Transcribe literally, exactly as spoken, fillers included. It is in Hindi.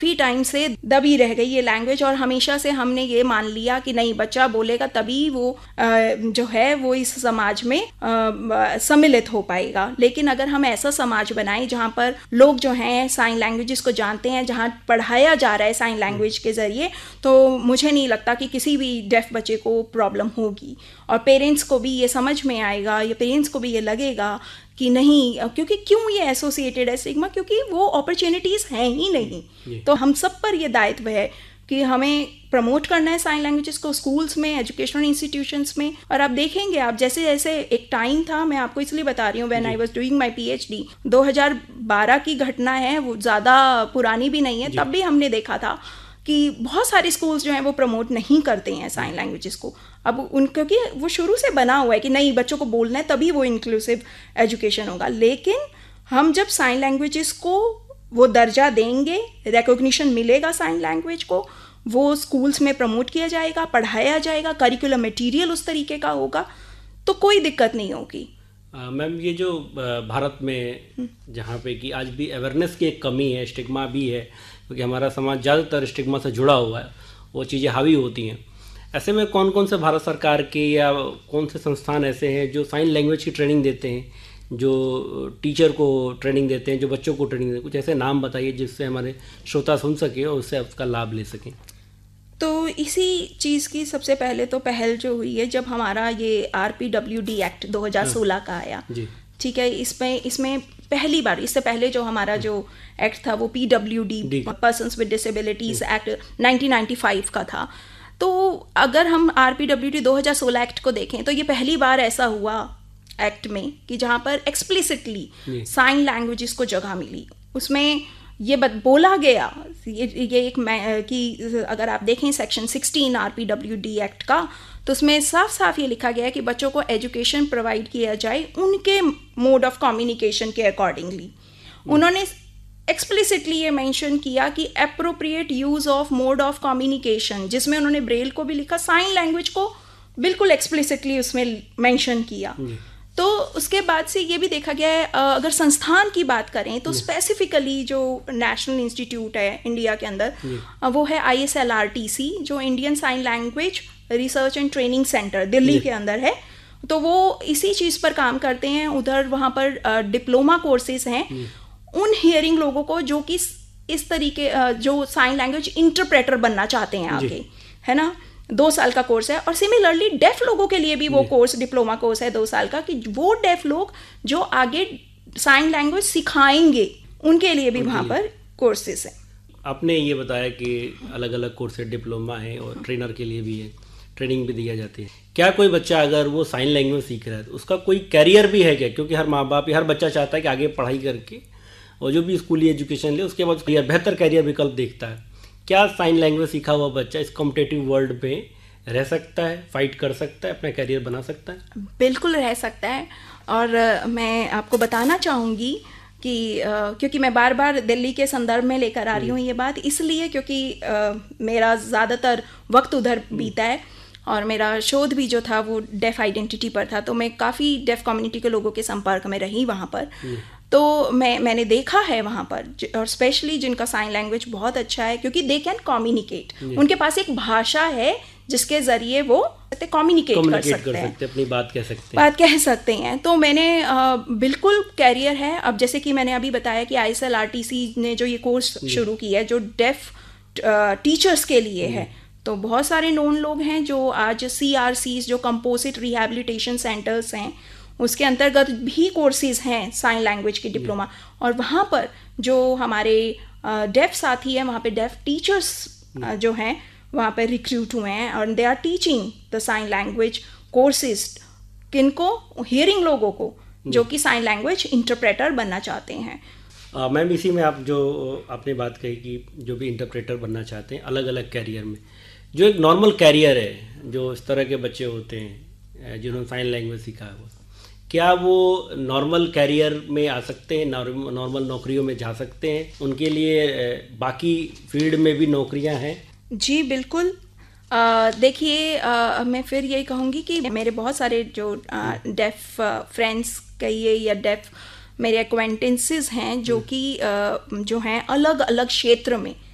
काफ़ी टाइम से दबी रह गई ये लैंग्वेज, और हमेशा से हमने ये मान लिया कि नहीं, बच्चा बोलेगा तभी वो जो है वो इस समाज में सम्मिलित हो पाएगा। लेकिन अगर हम ऐसा समाज बनाएं जहाँ पर लोग जो हैं साइन लैंग्वेजेस को जानते हैं, जहाँ पढ़ाया जा रहा है साइन लैंग्वेज के ज़रिए, तो मुझे नहीं लगता कि किसी भी डेफ बच्चे को प्रॉब्लम होगी। और पेरेंट्स को भी ये समझ में आएगा, या पेरेंट्स को भी ये लगेगा कि नहीं, क्योंकि क्यों ये एसोसिएटेड है स्टिग्मा, क्योंकि वो अपॉर्चुनिटीज़ हैं ही नहीं। तो हम सब पर ये दायित्व है कि हमें प्रमोट करना है साइन लैंग्वेजेस को स्कूल्स में, एजुकेशनल इंस्टीट्यूशंस में। और आप देखेंगे, आप जैसे जैसे एक टाइम था, मैं आपको इसलिए बता रही हूँ, when I was doing my PhD, दो हज़ार बारह की घटना है, वो ज़्यादा पुरानी भी नहीं है। तब भी हमने देखा था कि बहुत सारे स्कूल्स जो हैं वो प्रमोट नहीं करते हैं साइन लैंग्वेजेस को। अब उन क्योंकि वो शुरू से बना हुआ है कि नहीं, बच्चों को बोलना है तभी वो इंक्लूसिव एजुकेशन होगा। लेकिन हम जब साइन लैंग्वेजेस को वो दर्जा देंगे, रिकॉग्निशन मिलेगा साइन लैंग्वेज को, वो स्कूल्स में प्रमोट किया जाएगा, पढ़ाया जाएगा, करिकुलम मटेरियल उस तरीके का होगा, तो कोई दिक्कत नहीं होगी। मैम, ये जो भारत में जहाँ पे कि आज भी अवेयरनेस की एक कमी है, स्टिग्मा भी है, क्योंकि हमारा समाज ज़्यादातर स्टिग्मा से जुड़ा हुआ है, वो चीज़ें हावी होती हैं। ऐसे में कौन कौन से भारत सरकार के या कौन से संस्थान ऐसे हैं जो साइन लैंग्वेज की ट्रेनिंग देते हैं, जो टीचर को ट्रेनिंग देते हैं, जो बच्चों को ट्रेनिंग देते हैं? कुछ ऐसे नाम बताइए जिससे हमारे श्रोता सुन सके और उससे उसका लाभ ले सकें। तो इसी चीज़ की सबसे पहले तो पहल जो हुई है जब हमारा ये R P W D act दो हज़ार सोलह का आया, ठीक है, इसमें इसमें पहली बार, इससे पहले जो हमारा जो एक्ट था वो P W D persons with disabilities act nineteen ninety five का था। तो अगर हम आर पी डब्ल्यू डी दो हज़ार सोलह एक्ट को देखें तो ये पहली बार ऐसा हुआ एक्ट में कि जहाँ पर एक्सप्लिसिटली साइन लैंग्वेजेस को जगह मिली। उसमें ये बोला गया, ये ये एक कि अगर आप देखें section sixteen R P W D act का, तो उसमें साफ साफ ये लिखा गया है कि बच्चों को एजुकेशन प्रोवाइड किया जाए उनके मोड ऑफ कम्युनिकेशन के अकॉर्डिंगली। उन्होंने एक्सप्लिसिटली ये मेंशन किया कि appropriate use of mode of communication, जिसमें उन्होंने ब्रेल को भी लिखा, साइन लैंग्वेज को बिल्कुल एक्सप्लिसिटली उसमें मेंशन किया। तो उसके बाद से ये भी देखा गया है, अगर संस्थान की बात करें तो स्पेसिफिकली जो नेशनल इंस्टीट्यूट है इंडिया के अंदर, वो है I S L R T C, जो Indian sign language research and training centre Delhi के अंदर है। तो वो इसी चीज़ पर काम करते हैं। उधर वहाँ पर डिप्लोमा कोर्सेज हैं उन हियरिंग लोगों को जो कि इस तरीके जो साइन लैंग्वेज इंटरप्रेटर बनना चाहते हैं आगे, है ना, दो साल का कोर्स है। और सिमिलरली डेफ लोगों के लिए भी वो कोर्स डिप्लोमा कोर्स है दो साल का, कि वो डेफ लोग जो आगे साइन लैंग्वेज सिखाएंगे उनके लिए भी वहाँ पर कोर्सेज हैं। आपने ये बताया कि अलग अलग कोर्स है, डिप्लोमा है और ट्रेनर के लिए भी है, ट्रेनिंग भी दिया जाती है। क्या कोई बच्चा अगर वो साइन लैंग्वेज सीख रहा है तो उसका कोई कैरियर भी है क्या? क्योंकि हर माँ बाप, हर बच्चा चाहता है कि आगे पढ़ाई करके और जो भी स्कूली एजुकेशन ले उसके बाद कैरियर, बेहतर कैरियर विकल्प देखता है। क्या साइन लैंग्वेज सीखा हुआ बच्चा इस कॉम्पिटिटिव वर्ल्ड में रह सकता है, फाइट कर सकता है, अपना कैरियर बना सकता है? बिल्कुल रह सकता है। और uh, मैं आपको बताना चाहूँगी कि uh, क्योंकि मैं बार बार दिल्ली के संदर्भ में लेकर आ रही हूँ ये बात, इसलिए क्योंकि uh, मेरा ज़्यादातर वक्त उधर बीता है और मेरा शोध भी जो था वो डेफ आइडेंटिटी पर था। तो मैं काफ़ी डेफ कम्युनिटी के लोगों के संपर्क में रही वहाँ पर। तो मैं मैंने देखा है वहाँ पर, और स्पेशली जिनका साइन लैंग्वेज बहुत अच्छा है, क्योंकि दे कैन कम्युनिकेट, उनके पास एक भाषा है जिसके ज़रिए वो कम्युनिकेट कर सकते हैं, अपनी बात कह सकते हैं बात कह सकते हैं। तो मैंने आ, बिल्कुल कैरियर है। अब जैसे कि मैंने अभी बताया कि I S L R T C ने जो ये कोर्स शुरू किया है जो डेफ टीचर्स के लिए है, तो बहुत सारे नोन लोग हैं जो आज सी आर सीज, जो कंपोजिट रिहैबिलिटेशन सेंटर्स हैं, उसके अंतर्गत भी कोर्सेज हैं साइन लैंग्वेज की डिप्लोमा। और वहाँ पर जो हमारे डेफ साथी हैं, वहाँ पे डेफ टीचर्स जो हैं वहाँ पे रिक्रूट हुए हैं और they are teaching the sign language courses, किनको, हियरिंग लोगों को जो कि साइन लैंग्वेज इंटरप्रेटर बनना चाहते हैं। मैम, इसी में आप जो आपने बात कही कि जो भी इंटरप्रेटर बनना चाहते हैं अलग अलग कैरियर में, जो एक नॉर्मल कैरियर है, जो इस तरह के बच्चे होते हैं जिन्होंने साइन लैंग्वेज सीखा है, क्या वो नॉर्मल कैरियर में आ सकते हैं, नॉर्मल नौकरियों में जा सकते हैं? उनके लिए बाकी फील्ड में भी नौकरियां हैं? जी बिल्कुल। देखिए, मैं फिर यही कहूँगी कि मेरे बहुत सारे जो डेफ फ्रेंड्स कहिए या डेफ मेरे एक्वेंटेंसेस हैं जो कि जो हैं अलग अलग क्षेत्र में